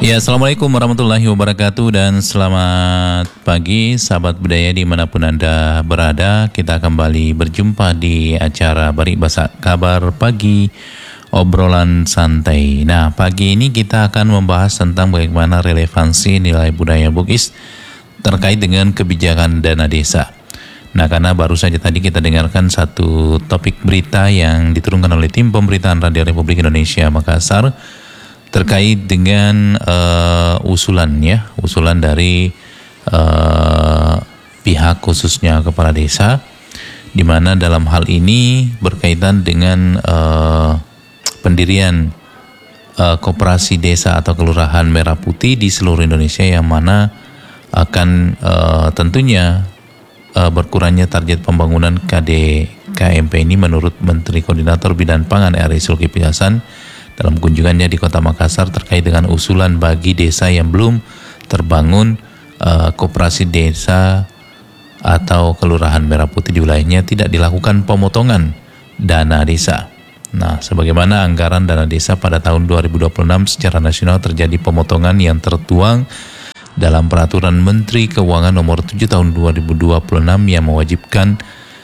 Ya, Assalamualaikum warahmatullahi wabarakatuh dan selamat pagi sahabat budaya dimanapun Anda berada. Kita kembali berjumpa di acara Bari Basa Kabar Pagi, obrolan santai. Nah, pagi ini kita akan membahas tentang bagaimana relevansi nilai budaya Bugis terkait dengan kebijakan dana desa. Nah, karena baru saja tadi kita dengarkan satu topik berita yang diturunkan oleh tim pemberitaan Radio Republik Indonesia Makassar terkait dengan usulan dari pihak khususnya kepala desa, di mana dalam hal ini berkaitan dengan pendirian koperasi desa atau kelurahan merah putih di seluruh Indonesia, yang mana akan tentunya berkurangnya target pembangunan KDKMP ini menurut Menteri Koordinator Bidang Pangan RI Zulkifli Hasan dalam kunjungannya di Kota Makassar terkait dengan usulan bagi desa yang belum terbangun koperasi desa atau kelurahan merah putih di wilayahnya tidak dilakukan pemotongan dana desa. Nah, sebagaimana anggaran dana desa pada tahun 2026 secara nasional terjadi pemotongan yang tertuang dalam Peraturan Menteri Keuangan Nomor 7 Tahun 2026 yang mewajibkan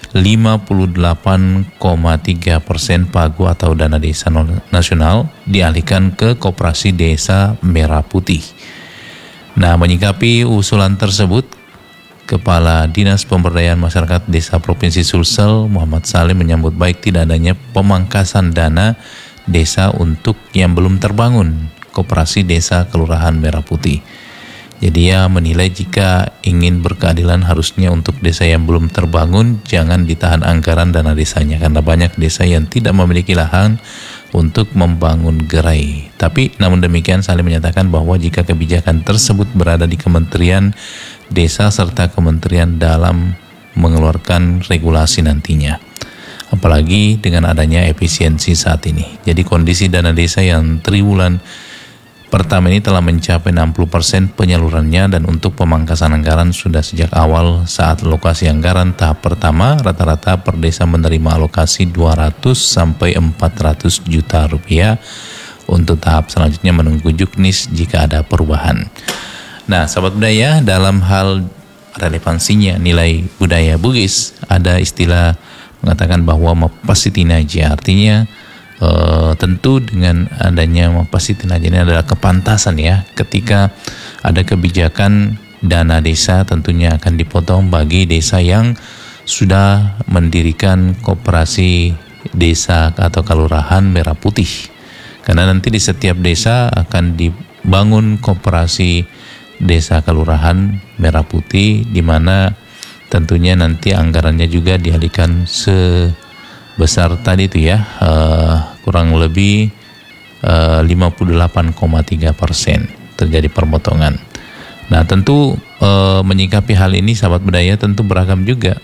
58,3% pagu atau dana desa nasional dialihkan ke koperasi desa merah putih. Nah, menyikapi usulan tersebut, Kepala Dinas Pemberdayaan Masyarakat Desa Provinsi Sulsel Muhammad Salim menyambut baik tidak adanya pemangkasan dana desa untuk yang belum terbangun koperasi desa kelurahan merah putih. Jadi ia menilai jika ingin berkeadilan harusnya untuk desa yang belum terbangun jangan ditahan anggaran dana desanya, karena banyak desa yang tidak memiliki lahan untuk membangun gerai. Tapi namun demikian Salim menyatakan bahwa jika kebijakan tersebut berada di Kementerian Desa serta Kementerian dalam mengeluarkan regulasi nantinya. Apalagi dengan adanya efisiensi saat ini. Jadi kondisi dana desa yang triwulan pertama ini telah mencapai 60% penyalurannya, dan untuk pemangkasan anggaran sudah sejak awal saat alokasi anggaran tahap pertama rata-rata per desa menerima alokasi 200 sampai 400 juta rupiah. Untuk tahap selanjutnya menunggu juknis jika ada perubahan. Nah, sahabat budaya, dalam hal relevansinya nilai budaya Bugis ada istilah mengatakan bahwa mapasitinaja, artinya tentu dengan adanya mapasitinaja ini adalah kepantasan ya, ketika ada kebijakan dana desa tentunya akan dipotong bagi desa yang sudah mendirikan koperasi desa atau kelurahan merah putih, karena nanti di setiap desa akan dibangun koperasi desa kelurahan merah putih, di mana tentunya nanti anggarannya juga dialihkan sebesar tadi itu ya, kurang lebih 58,3% terjadi pemotongan. Nah, tentu menyikapi hal ini sahabat budaya tentu beragam juga.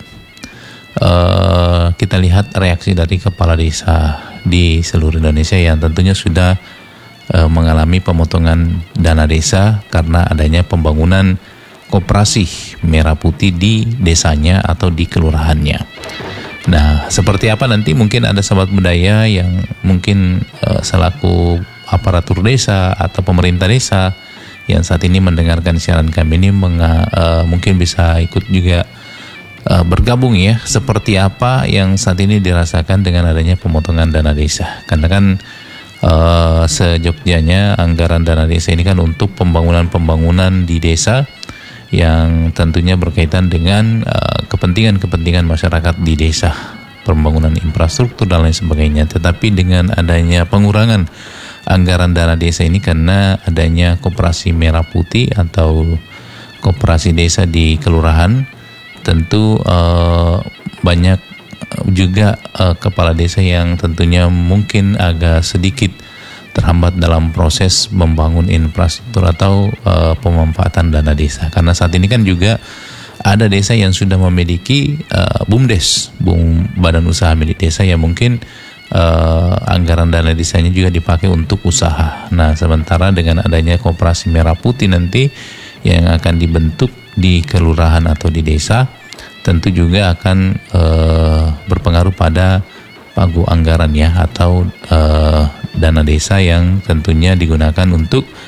Kita lihat reaksi dari kepala desa di seluruh Indonesia yang tentunya sudah mengalami pemotongan dana desa karena adanya pembangunan koperasi merah putih di desanya atau di kelurahannya. Nah, seperti apa nanti mungkin ada sahabat budaya yang mungkin selaku aparatur desa atau pemerintah desa yang saat ini mendengarkan siaran kami ini mungkin bisa ikut juga bergabung ya, seperti apa yang saat ini dirasakan dengan adanya pemotongan dana desa. Karena kan sejogjanya anggaran dana desa ini kan untuk pembangunan di desa yang tentunya berkaitan dengan kepentingan masyarakat di desa, pembangunan infrastruktur dan lain sebagainya. Tetapi dengan adanya pengurangan anggaran dana desa ini karena adanya koperasi merah putih atau koperasi desa di kelurahan, tentu banyak juga kepala desa yang tentunya mungkin agak sedikit terhambat dalam proses membangun infrastruktur atau pemanfaatan dana desa. Karena saat ini kan juga ada desa yang sudah memiliki BUMDes, badan usaha milik desa, yang mungkin anggaran dana desanya juga dipakai untuk usaha. Nah, sementara dengan adanya koperasi merah putih nanti yang akan dibentuk di kelurahan atau di desa, tentu juga akan berpengaruh pada pagu anggaran ya, atau dana desa yang tentunya digunakan untuk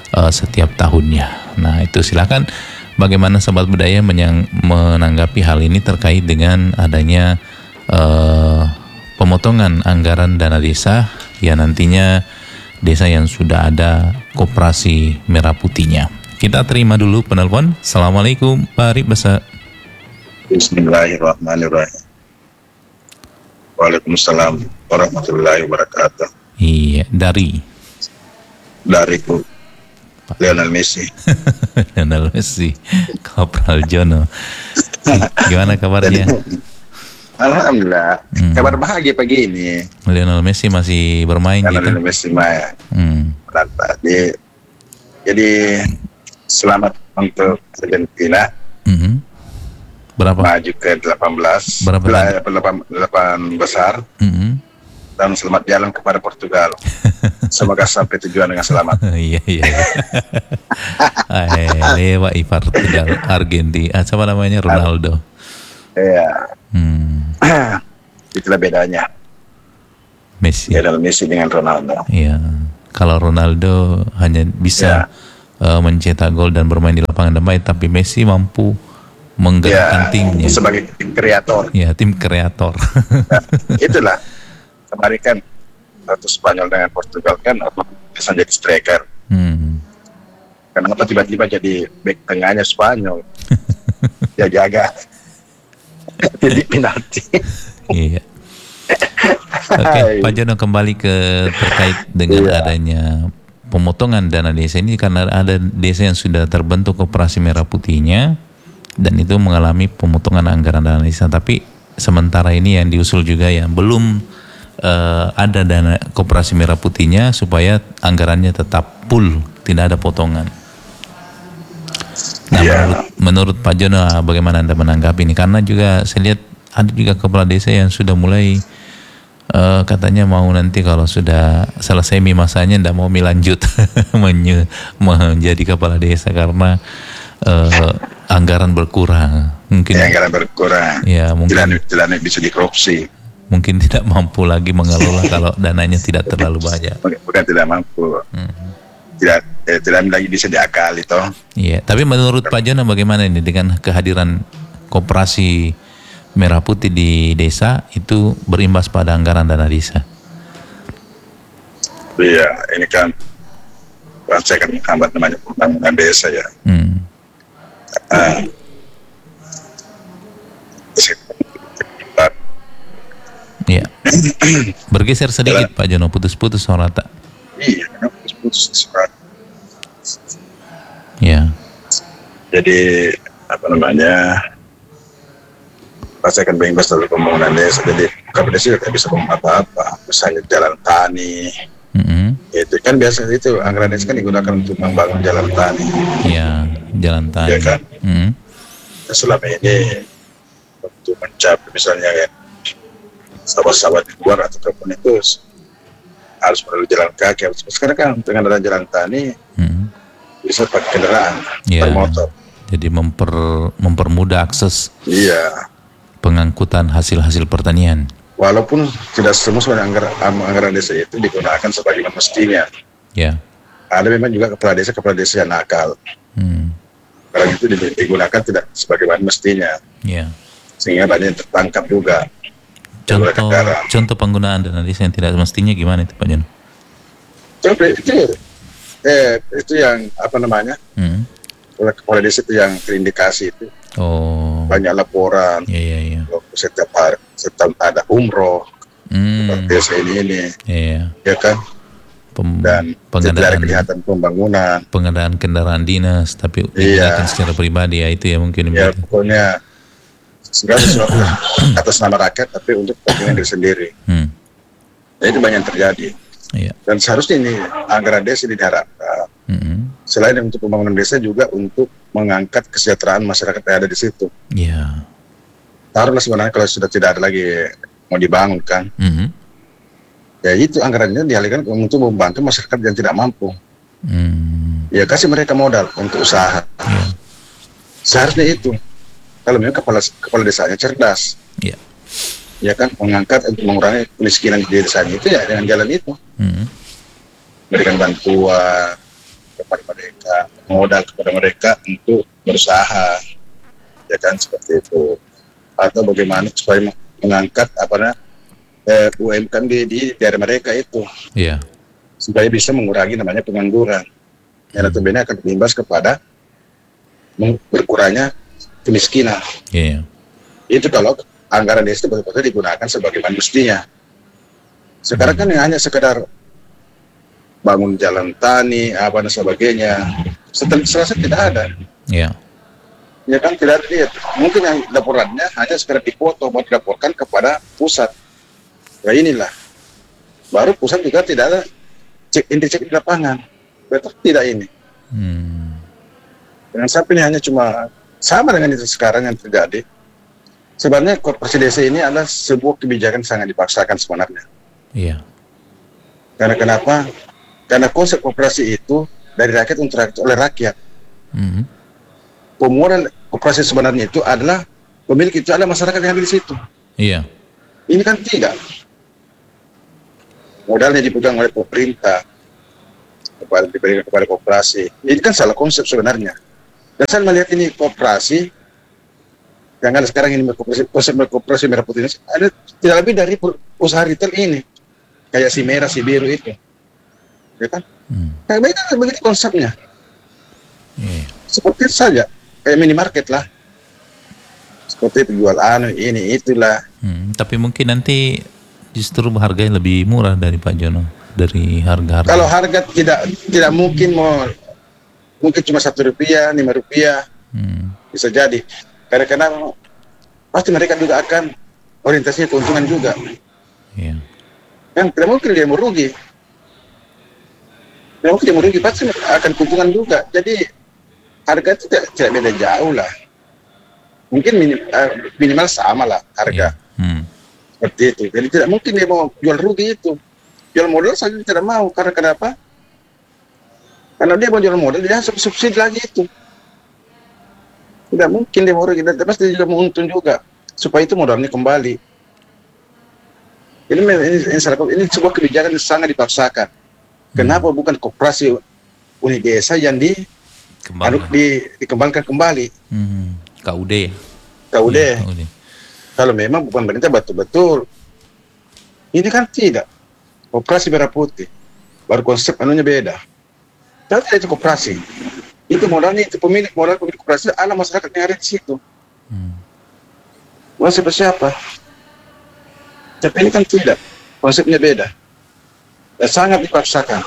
setiap tahunnya. Nah itu silakan bagaimana sahabat budaya menanggapi hal ini terkait dengan adanya pemotongan anggaran dana desa yang nantinya desa yang sudah ada koperasi merah putihnya. Kita terima dulu penelpon. Assalamualaikum Pak Ribasa. Bismillahirrahmanirrahim. Waalaikumsalam warahmatullahi wabarakatuh. Iya, dari Bu Lionel Messi. Lionel Messi, Kopral Jono. Gimana kabarnya? Alhamdulillah. Kabar bahagia pagi ini. Lionel Messi masih bermain Karena gitu. Lionel Messi main. Jadi selamat untuk Argentina. Berapa? Maju ke 18. Berapa? 8 besar. Dan selamat jalan kepada Portugal. Semoga sampai tujuan dengan selamat. Iya. Lewat Portugal, Argentina. Siapa namanya? Ronaldo. Iya. Itulah bedanya Messi. Lionel Messi dengan Ronaldo. Iya. Kalau Ronaldo hanya bisa mencetak gol dan bermain di lapangan damai, tapi Messi mampu menggerakkan timnya sebagai tim kreator. Ya, tim kreator. Nah, itulah kemarin kan satu Spanyol dengan Portugal kan bisa jadi striker. Kenapa tiba-tiba jadi back tengahnya Spanyol? Dia jaga jadi penalti. Iya. Oke, Pak Jono kembali ke terkait dengan adanya pemotongan dana desa ini karena ada desa yang sudah terbentuk koperasi merah putihnya dan itu mengalami pemotongan anggaran dana desa. Tapi sementara ini yang diusul juga yang belum ada dana koperasi merah putihnya supaya anggarannya tetap full, tidak ada potongan. Nah, menurut Pak Jono bagaimana Anda menanggapi ini? Karena juga saya lihat ada juga kepala desa yang sudah mulai katanya mau nanti kalau sudah selesai masanya tidak mau lanjut menjadi kepala desa karena anggaran berkurang. Mungkin anggaran berkurang. Ya, mungkin jalan bisa dikorupsi. Mungkin tidak mampu lagi mengelola kalau dananya tidak terlalu banyak. Bukan tidak mampu. Tidak lagi bisa diakali toh. Iya, tapi menurut Pak Jono bagaimana ini dengan kehadiran koperasi merah putih di desa itu berimbas pada anggaran dana desa? Iya, ini kan saya kan menghambat namanya pembangunan desa ya. Iya. Bergeser sedikit Pak Jono, putus-putus suara tak. Iya, putus-putus suara. Ya. Jadi apa namanya? Pasti akan berimbas dari pembangunan desa. Jadi kepala desa tidak bisa ngomong apa-apa. Misalnya jalan tani. Itu kan biasa itu anggaran desa kan digunakan untuk membangun jalan tani. Iya, jalan tani. Ya kan? Selama ini untuk mencapai misalnya ya sawah-sawah di luar atau kebun itu harus melalui jalan kaki. Sekarang kan dengan ada jalan tani bisa pakai kendaraan bermotor. Jadi mempermudah akses pengangkutan hasil-hasil pertanian. Walaupun tidak semua anggaran desa itu digunakan sebagaimana mestinya. Ya. Ada memang juga kepala desa yang nakal. Kalau itu digunakan tidak sebagaimana mestinya. Ya. Sehingga banyak yang tertangkap juga. Contoh penggunaan dana desa yang tidak mestinya gimana itu Pak Jono? Contoh itu yang apa namanya? Kepala desa itu yang terindikasi itu. Banyak laporan. Iya. Setiap ada umroh. Desa ini. Iya. Ya kan? Dan pengadaan kelihatan pembangunan. Pengadaan kendaraan dinas tapi digunakan secara pribadi ya itu ya mungkin. Ya pokoknya segala sesuatu atas nama rakyat tapi untuk kepentingan diri sendiri. Nah, itu banyak yang terjadi. Iya. Dan seharusnya ini anggaran desa diharapkan selain untuk pembangunan desa juga untuk mengangkat kesejahteraan masyarakat yang ada di situ. Iya. Taruhlah sebenarnya kalau sudah tidak ada lagi mau dibangun kan, ya itu anggarannya dialihkan untuk membantu masyarakat yang tidak mampu. Ya kasih mereka modal untuk usaha. Seharusnya itu. Kalau memang kepala desanya cerdas, ya kan mengangkat untuk mengurangi kemiskinan di desanya itu ya dengan jalan itu, berikan bantuan kepada modal kepada mereka untuk berusaha, ya kan, seperti itu. Atau bagaimana supaya mengangkat UMKM di daerah mereka itu, supaya bisa mengurangi namanya pengangguran. Yang notabene akan berimbas kepada berkurangnya kemiskinan. Itu kalau anggaran desa betul-betul digunakan sebagaimana mestinya. Sekarang kan hanya sekedar bangun jalan tani, apa dan sebagainya. Selesai tidak ada. Ya kan, tidak ada. Mungkin yang laporannya hanya sekedar dipoto, mau dilaporkan kepada pusat. Ya inilah. Baru pusat juga tidak ada cek di lapangan. Betul tidak ini? Dengan sampai ini hanya cuma sama dengan itu sekarang yang terjadi. Sebenarnya koperasi desa ini adalah sebuah kebijakan sangat dipaksakan sebenarnya. Karena kenapa? Karena konsep koperasi itu dari rakyat untuk rakyat, oleh rakyat. Pemodal koperasi sebenarnya itu adalah pemilik itu adalah masyarakat yang ada di situ. Ini kan tidak. Modalnya dipegang oleh pemerintah diberikan kepada koperasi. Ini kan salah konsep sebenarnya. Dan saya melihat ini koperasi yang ada sekarang ini, konsep koperasi Merah Putih ini ada tidak lebih dari usaha retail ini, kayak si merah si biru itu, ya kan? Kayak begitu konsepnya. Seperti itu saja, kayak minimarket lah. Seperti itu, jual ini itulah. Tapi mungkin nanti justru harganya lebih murah dari Pak Jono, dari harga-harga. Kalau harga tidak mungkin mungkin cuma Rp1, Rp5, bisa jadi. Karena pasti mereka juga akan orientasinya keuntungan juga. Kan tidak mungkin dia merugi. Tidak mungkin dia merugi, pasti akan keuntungan juga. Jadi harga itu tidak beda jauh lah. Mungkin minimal sama lah harga. Seperti itu. Jadi tidak mungkin dia mau jual rugi itu. Jual modal saja tidak mau. Karena kenapa? Karena dia mau jual modal, dia harus subsidi lagi itu. Tidak mungkin dia mau rugi, dan pasti dia juga mau untung juga, supaya itu modalnya kembali. Ini sebuah kebijakan yang sangat dipaksakan. Kenapa bukan koperasi unit desa yang dikembangkan kembali? KUD. Kalau memang bukan pemerintah betul-betul, ini kan tidak. Koperasi Merah Putih, baru konsep anunya beda. Tapi tidak itu koperasi. Itu modalnya, itu pemilik koperasi adalah masyarakat yang ada di situ. Bukan siapa-siapa. Tapi ini kan tidak. Konsepnya beda. Dan sangat dipaksakan.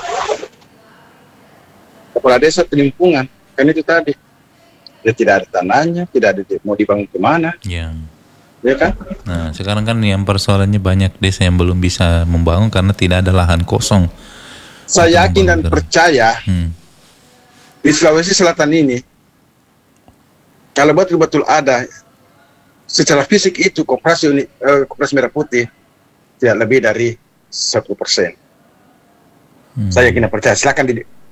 Kepala desa penimpungan. Kan itu tadi. Dia tidak ada tanahnya, tidak ada mau dibangun kemana. Ya kan? Nah, sekarang kan yang persoalannya banyak desa yang belum bisa membangun karena tidak ada lahan kosong. Saya yakin dan percaya di Sulawesi Selatan ini, kalau betul-betul ada secara fisik itu koperasi Merah Putih tidak lebih dari 1%. Saya yakin dan percaya. Silakan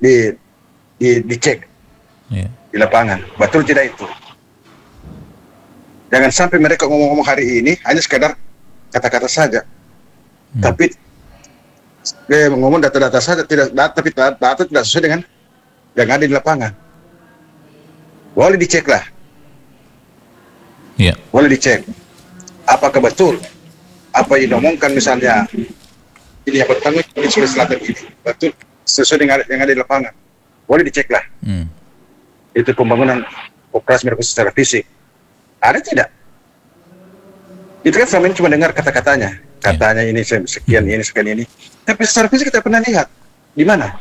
dicek di lapangan, betul tidak itu? Jangan sampai mereka ngomong-ngomong hari ini hanya sekadar kata-kata saja, tapi ngomong data-data saja, tapi data tidak sesuai dengan yang ada di lapangan. Boleh dicek lah. Boleh dicek. Apakah betul apa yang diomongkan misalnya ini yang pertama di Sulawesi Selatan ini betul sesuai dengan yang ada di lapangan. Boleh dicek lah. Itu pembangunan koperasi Merah Putih secara fisik. Ada tidak? Itu kan selama ini cuma dengar kata-katanya. Katanya ini sekian ini. Tapi secara fisik kita pernah lihat. Di mana?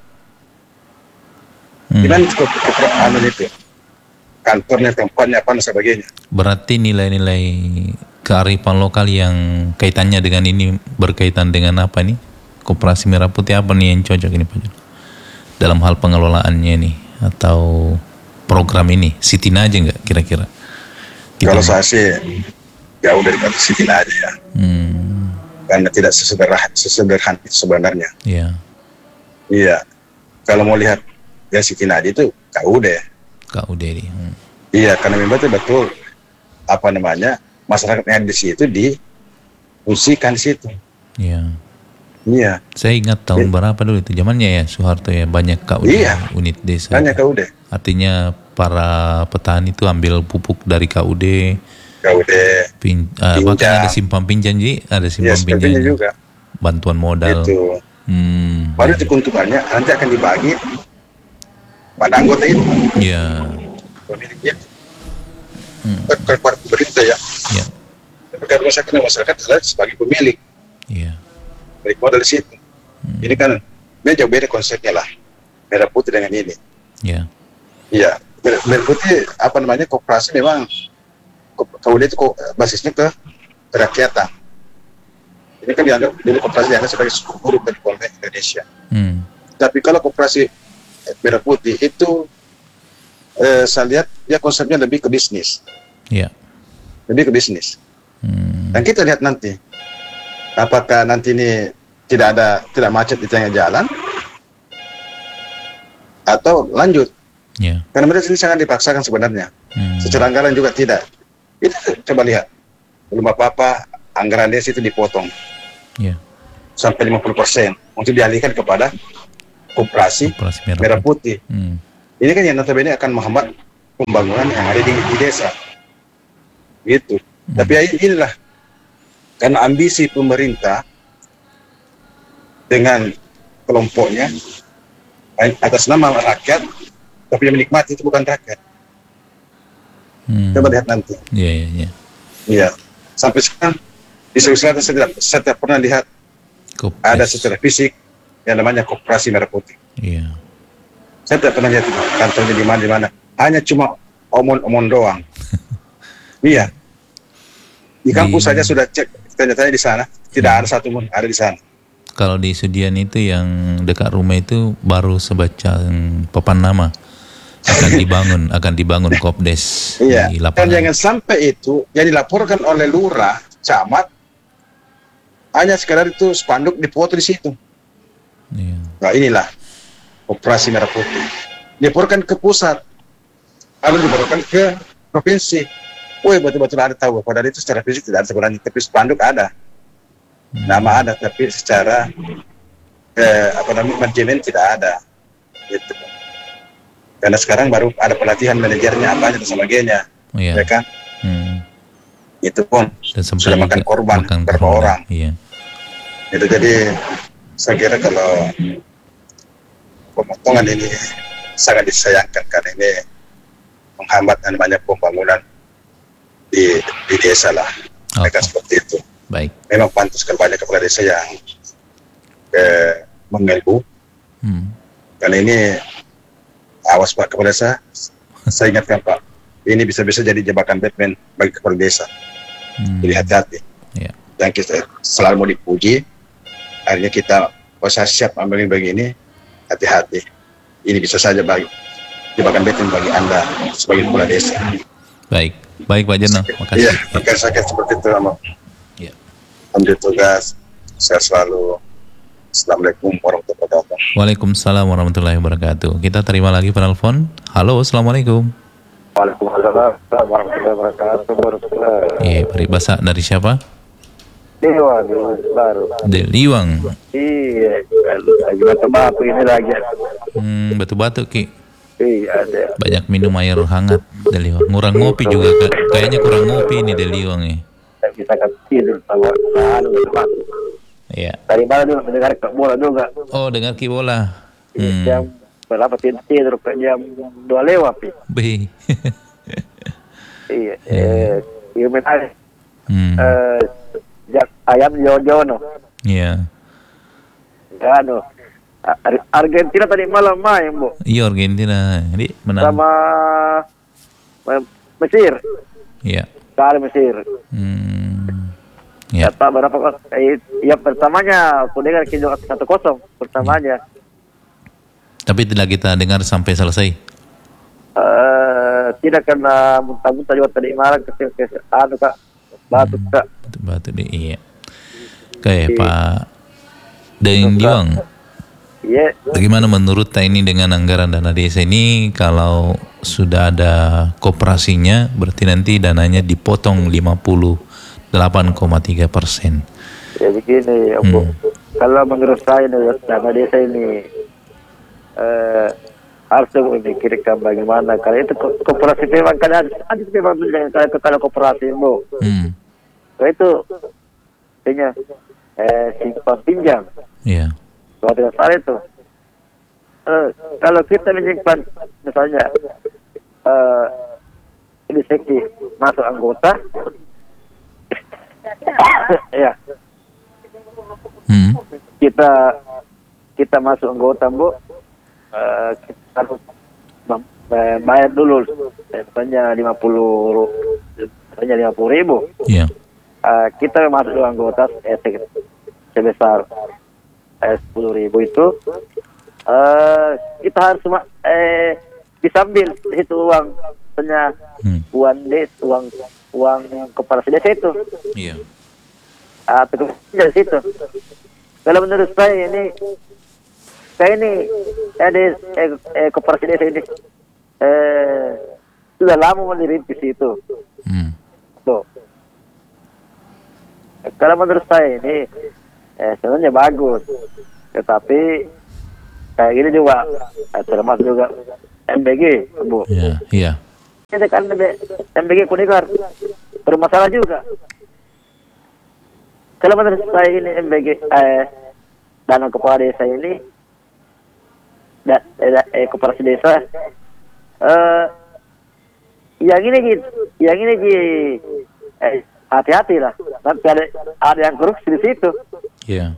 Di mana itu? Kantornya, tempatnya, apa dan sebagainya. Berarti nilai-nilai kearifan lokal yang kaitannya dengan ini berkaitan dengan apa nih? Koperasi Merah Putih apa nih yang cocok ini Pak Jono? Dalam hal pengelolaannya nih atau program ini, Sitina aja nggak kira-kira? Kalau saya sih jauh dari kata Sitina aja ya. Karena tidak sesederhana itu sebenarnya. Iya. Kalau mau lihat yang Sitina itu KUD nih. Iya, karena memang betul apa namanya masyarakat yang di situ difungsikan di situ. Iya. Saya ingat tahun berapa dulu itu zamannya ya Soeharto ya, banyak KUD unit desa. Banyak KUD. Artinya para petani itu ambil pupuk dari KUD. Bahkan ada simpang pinjam, ada simpang pinjam juga. Bantuan modal. Itu. Baru itu keuntungannya nanti akan dibagi pada anggota itu. Iya. Pemiliknya. Kepada pemerintah ya. Iya. Tapi kalau masyarakat adalah sebagai pemilik. Iya. Pemilik modal di situ. Ini kan jauh beda konsepnya lah. Merah putih dengan ini. Iya. Iya. Merah putih koperasi memang KUD itu basisnya ke kerakyatan. Ini kan dianggap dulu koperasi dianggap sebagai suku dari Polres Indonesia. Tapi kalau koperasi merah putih itu saya lihat ya konsepnya lebih ke bisnis. Iya. Lebih ke bisnis. Dan kita lihat nanti apakah nanti ini tidak macet di tengah jalan atau lanjut. Yeah. Karena mereka ini sangat dipaksakan sebenarnya. Secara anggaran juga tidak. Itu coba lihat. Belum apa-apa anggaran desa itu dipotong. Yeah. Sampai 50% untuk dialihkan kepada koperasi merah putih. Ini kan yang notabene akan menghambat pembangunan yang ada di desa. Gitu. Tapi inilah karena ambisi pemerintah dengan kelompoknya atas nama rakyat, tapi yang menikmati itu bukan rakyat. Coba lihat nanti. Iya. Sampai sekarang di Sulawesi Selatan saya tidak pernah lihat ada secara fisik yang namanya koperasi merah putih. Iya. Saya tidak pernah lihat kantornya di mana. Hanya cuma omong-omong doang. Iya. Di kampus saja sudah cek tanya-tanya di sana, tidak ada satu pun ada di sana. Kalau di Sudian itu yang dekat rumah itu baru sebaca papan nama akan dibangun kopdes. Iya. Dan jangan sampai itu yang dilaporkan oleh lurah, camat hanya sekadar itu spanduk dipoto di situ. Iya. Nah inilah operasi merah putih. Dilaporkan ke pusat, lalu dilaporkan ke provinsi. Woi betul-betul ada tahu. Padahal itu secara fisik tidak ada sebenarnya, tapi spanduk ada. Nama ada, tapi secara manajemen tidak ada. Gitu. Karena sekarang baru ada pelatihan manajernya apa dan sebagainya, ya kan? Itu pun sudah makan korban berapa orang. Iya. Itu jadi saya kira kalau pemotongan ini sangat disayangkan karena ini menghambat banyak pembangunan di desa lah. Mereka seperti itu. Baik. Memang pantas kalau banyak kepala desa yang mengelbu. Karena ini awas Pak kepala desa, saya ingatkan Pak, ini bisa-bisa jadi jebakan Batman bagi kepala desa. Jadi hati-hati. Yeah. Dan kita selalu mau dipuji, akhirnya kita saya siap ambil begini, hati-hati. Ini bisa saja bagi jebakan Batman bagi Anda sebagai kepala desa. Baik Pak Jeno, makasih. Iya, makasih seperti itu Amo. Iya. Ambil tugas, saya selalu. Assalamualaikum warahmatullahi wabarakatuh. Waalaikumsalam warahmatullahi wabarakatuh. Kita terima lagi penelpon. Halo, assalamualaikum. Waalaikumsalam warahmatullahi wabarakatuh. Iya, peribahasa dari siapa? Liwang baru. Liwang. Iya, lagi batu-batu ini lagi. Batu-batu Ki. Iya ada. Banyak minum air hangat Deliwang. Ngurang ngopi juga kayaknya kurang ngopi ini Deliwang ya. Kita kan tidur sama batu-batu. Iya. Tadi malam juga mendengar bola juga. Oh, dengar ki bola. Jam berapa tidur jam 2 lewat. Be. Iya. Iya menarik. Ayam Jojono. Iya. Anu. Argentina tadi malam main, Bu. Iya, Argentina. Jadi menang. Sama Mesir. Iya. Kali Mesir. Ya. Kata berapa ya pertamanya aku dengar kita 1-0 pertamanya. Tapi tidak kita dengar sampai selesai. Tidak karena muntah-muntah juga tadi malam ke anu Kak. Batu Kak. Batu deh iya. Oke, Pak Deng Liwang. Iya. Bagaimana menurut ini dengan anggaran dana desa ini kalau sudah ada koperasinya berarti nanti dananya dipotong 58,3%. Ya begini, kalau menurut saya dana desa ini harus memikirkan bagaimana kalau itu koperasi memang kan ada memang kalau koperasi Bu. Kalau itu artinya simpan pinjam. Iya. Kalau tidak salah itu. Kalau kita menyimpan misalnya ini seki masuk anggota, ya kita masuk anggota Bu, kita harus bayar dulu, misalnya 50.000. Iya. Kita masuk dalam anggota sebesar 10.000 itu, kita harus disambil itu uang, misalnya uang koperasi desa itu. Iya. Terus dari situ. Kalau menurut saya ini koperasi desa ini sudah lama merintis itu. Tuh. Kalau menurut saya ini sebenarnya bagus, tetapi kayak gini juga termasuk juga MBG, Bu. Iya, iya. Ini kan MBG Kuningan bermasalah juga. Kalau menurut saya ini MBG dana kepala desa ini koperasi desa yang ini hati-hati lah. Nanti ada yang korupsi di situ. Iya.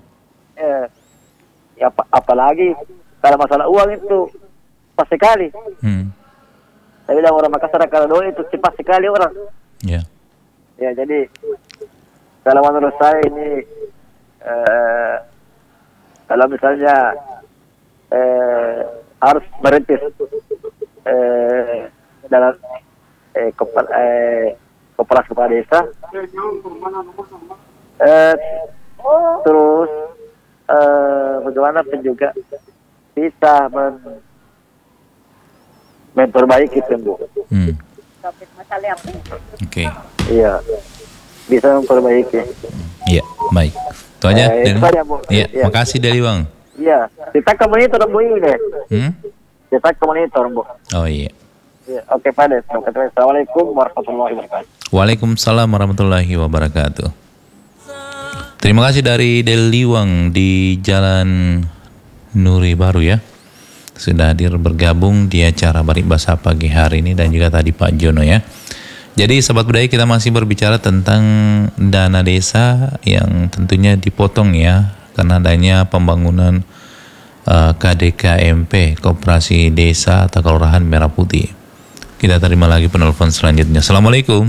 Apalagi kalau masalah uang itu pas sekali. Saya bilang orang Makassar kalau doa itu cepat sekali orang. Iya. Ya jadi kalau menurut saya ini kalau misalnya harus merintis dalam koperasi kepala desa, terus bagaimana pun juga bisa memperbaiki itu, Bu. Oke. Iya, bisa memperbaiki. Iya, baik. Itu aja. Itu saja, Bu. Iya, makasih Deliwang. Iya, kita ke monitor, Bu, ini deh. Kita ke monitor, Bu. Oh iya. Ya, oke, Pak Des. Assalamualaikum warahmatullahi wabarakatuh. Waalaikumsalam warahmatullahi wabarakatuh. Terima kasih dari Deliwang di Jalan Nuri Baru ya. Sudah hadir bergabung di acara Baribasa pagi hari ini, dan juga tadi Pak Jono ya. Jadi Sobat Budaya, kita masih berbicara tentang dana desa yang tentunya dipotong ya karena adanya pembangunan KDKMP, Koperasi Desa atau Kelurahan Merah Putih. Kita terima lagi penelpon selanjutnya. Assalamualaikum.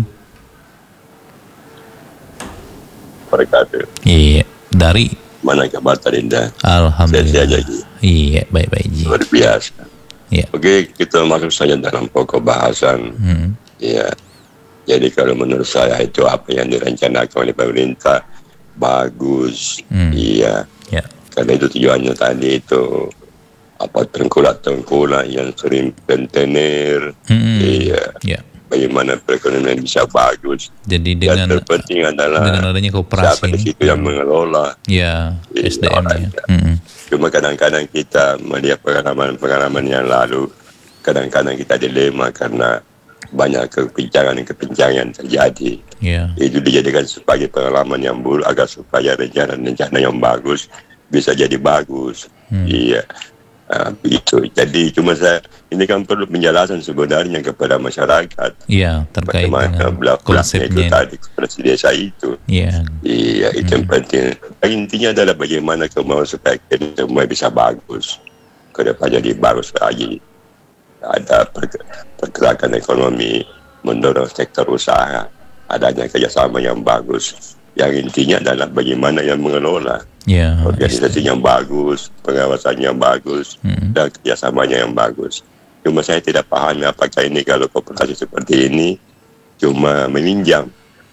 Wabarakatuh. Iya, dari mana kabar Tarinda? Alhamdulillah. Iya, baik-baik ji. Luar biasa. Iya. Oke, kita masuk saja dalam pokok bahasan. Iya. Jadi kalau menurut saya itu apa yang direncanakan oleh pemerintah bagus. Iya. Ya. Karena itu tujuannya tadi itu apa tengkulak-tengkulak yang sering pentener. Iya. Ya. Bagaimana perekonomian bisa bagus. Jadi dengan yang terpenting adalah dengan adanya koperasi siapa di situ yang mengelola. Ya, SDM-nya. Cuma kadang-kadang kita melihat pengalaman yang lalu, kadang-kadang kita dilema karena banyak kepincangan yang terjadi. Yeah. Itu dijadikan sebagai pengalaman yang buruk agar supaya rencana yang bagus bisa jadi bagus. Iya. Begitu. Jadi cuma ini kan perlu penjelasan sebenarnya kepada masyarakat. Iya, terkait dengan konsepnya itu tadi koperasi desa itu. Iya. Iya, itu yang penting. Intinya adalah bagaimana kemauan supaya kita semua bisa bagus. Ke depan jadi bagus lagi. Ada pergerakan ekonomi, mendorong sektor usaha, adanya kerjasama yang bagus. Yang intinya adalah bagaimana yang mengelola. Ya, organisasi yang bagus, pengawasan yang bagus, dan kerjasamanya yang bagus. Cuma saya tidak paham apakah ini kalau koperasi seperti ini cuma meminjam,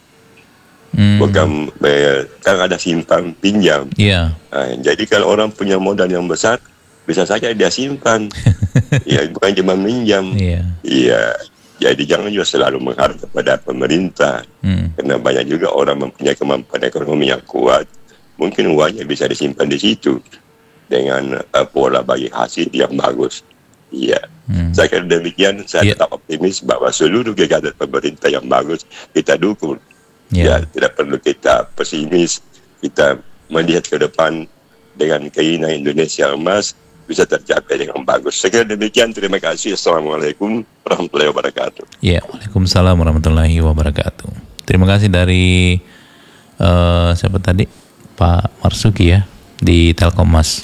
bukan kan ada simpan pinjam. Yeah. Jadi kalau orang punya modal yang besar, bisa saja dia simpan, ya bukan cuma minjam. Iya. Jadi jangan juga selalu mengharap kepada pemerintah, karena banyak juga orang mempunyai kemampuan ekonomi yang kuat. Mungkin uangnya bisa disimpan di situ dengan pola bagi hasil yang bagus. Iya. Saya kira demikian, saya tetap optimis bahwa seluruh kegiatan pemerintah yang bagus kita dukung. Ya, tidak perlu kita pesimis, kita melihat ke depan dengan keinginan Indonesia emas bisa tercapai dengan bagus. Saya kira demikian, terima kasih. Assalamualaikum warahmatullahi wabarakatuh. Ya, waalaikumsalam warahmatullahi wabarakatuh. Terima kasih dari siapa tadi? Pak Marsuki ya, di Telkommas.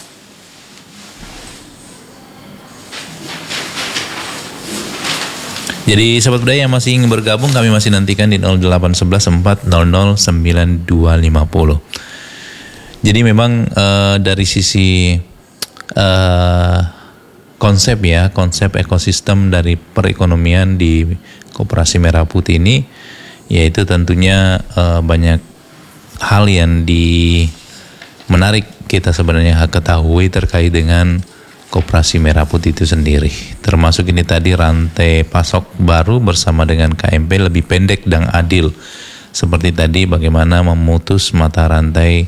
Jadi sahabat budaya yang masih ingin bergabung, kami masih nantikan di 0811 400 9250. Jadi memang dari sisi konsep ekosistem dari perekonomian di Koperasi Merah Putih ini, yaitu tentunya banyak hal yang menarik kita sebenarnya ketahui terkait dengan Koperasi Merah Putih itu sendiri. Termasuk ini tadi rantai pasok baru bersama dengan KMP lebih pendek dan adil. Seperti tadi bagaimana memutus mata rantai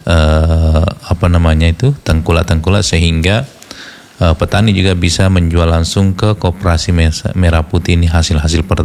tengkulak-tengkulak sehingga petani juga bisa menjual langsung ke Koperasi Merah Putih ini hasil-hasil